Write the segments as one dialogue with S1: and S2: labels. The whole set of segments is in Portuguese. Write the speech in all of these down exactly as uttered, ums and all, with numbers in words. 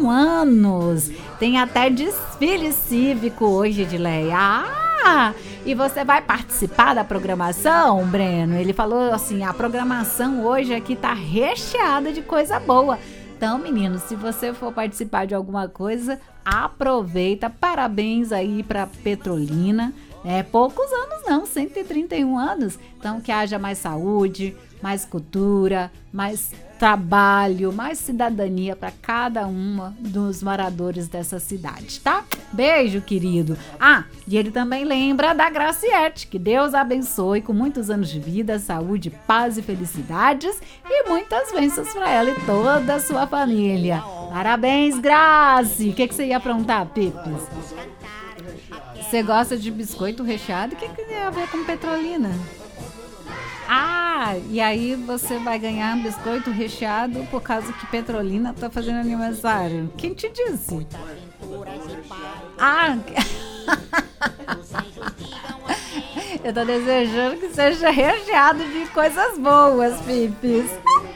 S1: um anos. Tem até desfile cívico hoje, Edileia. Ah, e você vai participar da programação, Breno? Ele falou assim, a programação hoje aqui tá recheada de coisa boa. Então, meninos, se você for participar de alguma coisa, aproveita. Parabéns aí pra Petrolina. É poucos anos não, cento e trinta e um anos. Então, que haja mais saúde, mais cultura, mais trabalho, mais cidadania para cada uma dos moradores dessa cidade, tá? Beijo, querido. Ah, e ele também lembra da Graciete, que Deus abençoe com muitos anos de vida, saúde, paz e felicidades e muitas bênçãos para ela e toda a sua família. Parabéns, Graci. O que, que você ia aprontar, Pipes? Você gosta de biscoito recheado? O que, que tem a ver com Petrolina? Ah, e aí você vai ganhar um biscoito recheado por causa que Petrolina tá fazendo aniversário. Quem te disse? Ah, eu tô desejando que seja recheado de coisas boas, Pipes.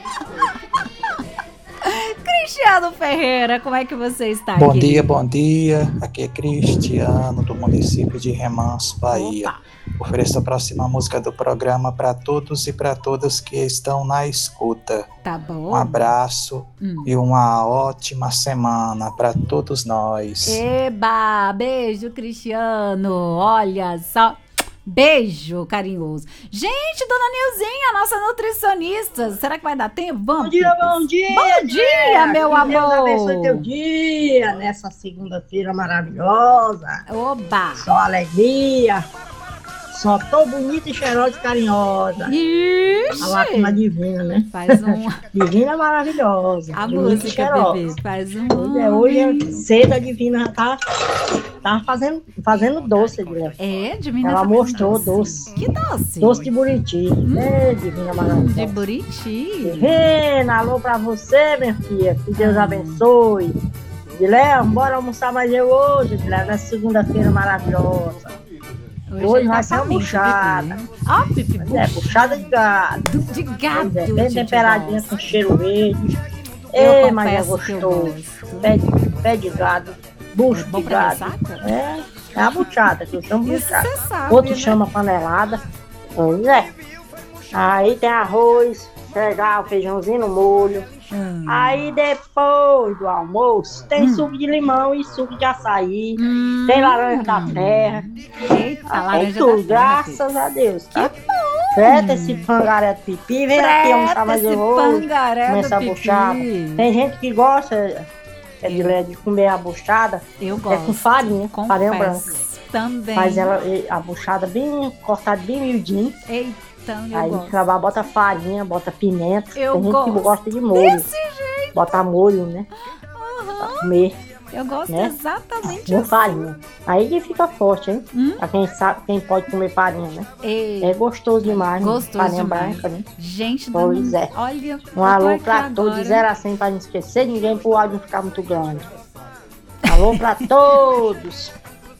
S1: Cristiano Ferreira, como é que você está,
S2: Bom
S1: querido?
S2: dia, bom dia. Aqui é Cristiano, do município de Remanso, Bahia.
S1: Opa.
S2: Ofereço a próxima música do programa para todos e para todas que estão na escuta.
S1: Tá bom.
S2: Um abraço
S1: Hum.
S2: e uma ótima semana para todos nós.
S1: Eba, beijo, Cristiano. Olha só. Beijo carinhoso. Gente, dona Nilzinha, nossa nutricionista, será que vai dar tempo? Vamos.
S3: Bom dia, bom dia.
S1: Bom dia, meu
S3: que
S1: amor.
S3: Deus abençoe teu dia nessa segunda-feira maravilhosa.
S1: Oba.
S3: Só alegria. Só tô bonita e cheirosa e carinhosa.
S1: Ixi.
S3: A lágrima divina, né?
S1: Faz um...
S3: Divina maravilhosa.
S1: A
S3: bonita
S1: música,
S3: e cheirosa.
S1: bebê. Faz um...
S3: Hoje é, hoje é cedo, a divina já tá, tá fazendo, fazendo doce, Guilherme.
S1: É, divina.
S3: Ela
S1: tá
S3: mostrou
S1: doce.
S3: doce.
S1: Que doce?
S3: Doce de Buriti. Hum. É, divina maravilhosa.
S1: De Buriti.
S3: Divina, alô pra você, minha filha. Que Deus abençoe. Guilherme, bora almoçar mais eu hoje, Guilherme, nessa segunda-feira maravilhosa.
S1: Hoje,
S3: Hoje
S1: tá
S3: vai ser uma
S1: faminto,
S3: buchada.
S1: Ó, Pipi,
S3: É, buchada de gado.
S1: de gado.
S3: É, bem temperadinha, com cheiro verde.
S1: Eu
S3: É, mas é
S1: confesso que eu
S3: gostoso.
S1: gosto.
S3: Pé de, pé de gado, bucho
S1: É bom
S3: de
S1: pra
S3: gado.
S1: ressaca?
S3: É, é a buchada, que eu chamo
S1: Isso
S3: buchada.
S1: você sabe,
S3: Outro
S1: né?
S3: chama panelada. Pois é. Aí tem arroz, pegar o feijãozinho no molho.
S1: Hum.
S3: Aí depois do almoço tem
S1: Hum.
S3: suco de limão e suco de açaí.
S1: Hum.
S3: Tem laranja da terra.
S1: Eita,
S3: Ah,
S1: laranja
S3: tem tudo,
S1: da terra,
S3: graças a Deus, tá?
S1: Que bom.
S3: Freta esse pangaré de pipi, vem aqui almoçar mais
S1: esse
S3: eu hoje.
S1: pangaré
S3: Comer
S1: do
S3: essa
S1: pipi.
S3: buchada. Tem gente que gosta é de,
S1: Eu.
S3: de comer a buchada
S1: Eu
S3: é
S1: gosto.
S3: com farinha,
S1: Confesso.
S3: farinha branca.
S1: Também.
S3: Faz ela, a buchada bem cortada, bem miudinho.
S1: Eita, eu
S3: Aí
S1: gosto.
S3: acaba, bota farinha, bota pimenta.
S1: Eu
S3: Tem gente
S1: gosto
S3: que gosta de molho.
S1: Desse jeito.
S3: Bota molho, né?
S1: Uhum.
S3: Pra comer.
S1: Eu gosto
S3: Né?
S1: exatamente
S3: Com
S1: assim.
S3: farinha. Aí que fica forte, hein?
S1: Hum?
S3: Pra quem sabe, quem pode comer farinha, né?
S1: Ei,
S3: É gostoso demais, né?
S1: gostoso
S3: Farinha
S1: demais.
S3: branca, né?
S1: Gente,
S3: Pois
S1: dona-
S3: é.
S1: olha,
S3: Um
S1: eu tô
S3: alô
S1: aqui
S3: pra todos, de
S1: agora.
S3: zero a cem, pra não esquecer ninguém, pro áudio não ficar muito grande. Alô pra todos.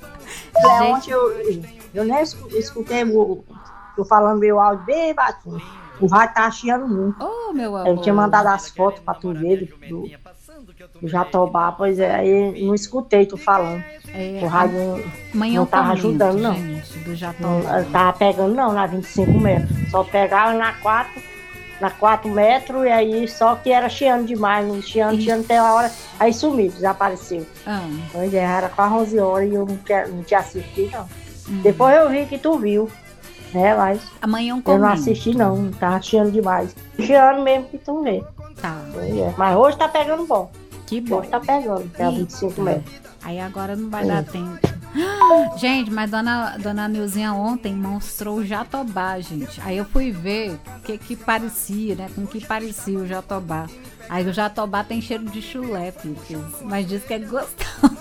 S3: É,
S1: Gente.
S3: ontem eu, eu nem escu- escutei o, eu falando meu áudio bem baixinho. O rádio tá chiando muito.
S1: Oh, meu amor.
S3: Eu tinha mandado as fotos pra tu ver do, do, do Jatobá, pois é, aí não escutei tu falando.
S1: É,
S3: O rádio não,
S1: amanhã
S3: não
S1: eu
S3: tava
S1: comento,
S3: ajudando, não.
S1: gente, do
S3: não
S1: Jatobá.
S3: tava pegando não, na vinte e cinco metros. Só pegava na quatro, na quatro metros, e aí só que era chiando demais, não chiando,
S1: Ih.
S3: chiando até uma hora, aí sumiu, desapareceu.
S1: Ah,
S3: Pois é, era quase onze horas e eu não, quero, não tinha assistido, não.
S1: hum.
S3: Depois eu vi que tu viu, né, mas
S1: Amanhã eu
S3: eu
S1: comento.
S3: não assisti não, não tava chiando demais. Chiando mesmo que tu vê.
S1: Tá,
S3: Pois é. Mas hoje tá pegando bom,
S1: que bom.
S3: hoje tá pegando, que é vinte e cinco metros.
S1: Aí agora não vai
S3: Hum.
S1: dar tempo. Gente, mas dona, dona Nilzinha ontem mostrou o Jatobá, gente. Aí eu fui ver o que que parecia, né? Com que parecia o Jatobá. Aí o Jatobá tem cheiro de chulé, filhos, mas diz que é gostoso.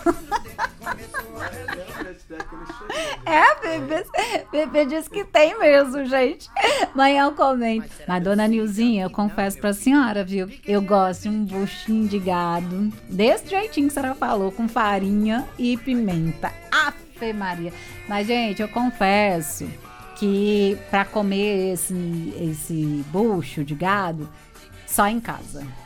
S1: É, bebê, bebê diz que tem mesmo, gente. Amanhã eu comento. Mas, dona Nilzinha, eu confesso pra senhora, viu? Eu gosto de um buchinho de gado, desse jeitinho que a senhora falou, com farinha e pimenta. Afe Maria. Mas, gente, eu confesso que pra comer esse, esse bucho de gado, só em casa.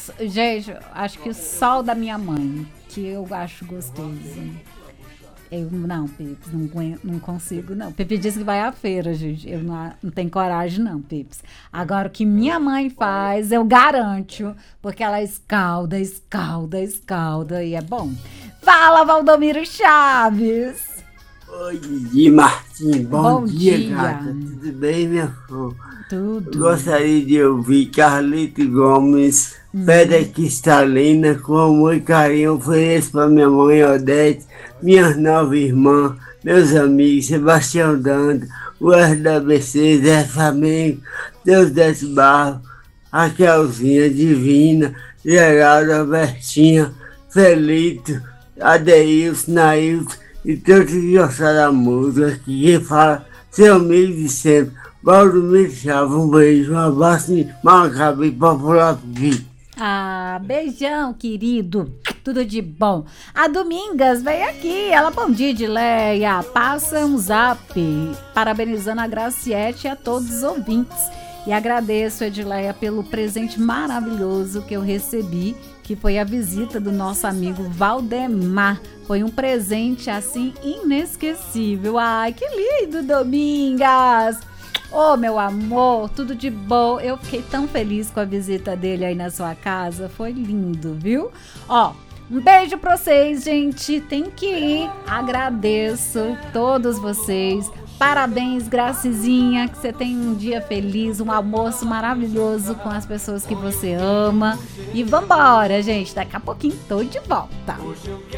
S1: Gente, acho que o sol da minha mãe, que eu acho gostoso. Eu não, Pips, não, não consigo, não. Pipi disse que vai à feira, gente. Eu não, não tenho coragem, não, Pips. Agora, o que minha mãe faz, eu garanto, porque ela escalda, escalda, escalda, e é bom. Fala, Valdomiro Chaves!
S4: Oi, Didi Martins, bom,
S1: bom
S4: dia,
S1: dia,
S4: gata. Tudo bem, minha flor?
S1: Tudo.
S4: Eu gostaria de ouvir Carlito Gomes, hum. Pedra Cristalina, com amor e carinho, ofereço para minha mãe Odete, minhas nove irmãs, meus amigos, Sebastião Dando, o R da B C, Zé Flamengo, Deus Desse Barro, Raquelzinha Divina, Geraldo, Albertinha, Felito, Adeilson, Nailton e todos que gostaram da música, que fala seu amigo de sempre, Valdomiro Chaves. Um beijo, um abraço e Macabi Popular Pipi.
S1: Ah, beijão, querido. Tudo de bom. A Domingas veio aqui. Ela, bom dia, Edileia. Passa um zap parabenizando a Graciete e a todos os ouvintes. E agradeço, Edileia, pelo presente maravilhoso que eu recebi, que foi a visita do nosso amigo Valdemar. Foi um presente, assim, inesquecível. Ai, que lindo, Domingas! Ô, oh, meu amor, tudo de bom. Eu fiquei tão feliz com a visita dele aí na sua casa. Foi lindo, viu? Ó, um beijo pra vocês, gente. Tem que ir. Agradeço todos vocês. Parabéns, Gracizinha, que você tenha um dia feliz, um almoço maravilhoso com as pessoas que você ama. E vambora, gente. Daqui a pouquinho tô de volta.